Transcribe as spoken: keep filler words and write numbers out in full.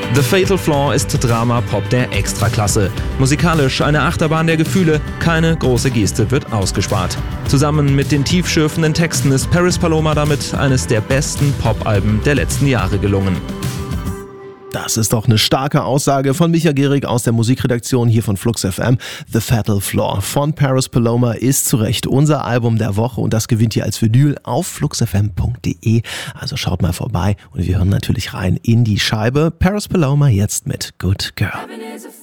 The Fatal Flaw ist Drama-Pop der Extraklasse. Musikalisch eine Achterbahn der Gefühle, keine große Geste wird ausgespart. Zusammen mit den tiefschürfenden Texten ist Paris Paloma damit eines der besten Pop-Alben der letzten Jahre gelungen. Das ist doch eine starke Aussage von Micha Gehrig aus der Musikredaktion hier von Flux F M. The Fatal Flaw von Paris Paloma ist zu Recht unser Album der Woche und das gewinnt ihr als Vinyl auf flux f m punkt d e. Also schaut mal vorbei und wir hören natürlich rein in die Scheibe. Paris Paloma jetzt mit Good Girl.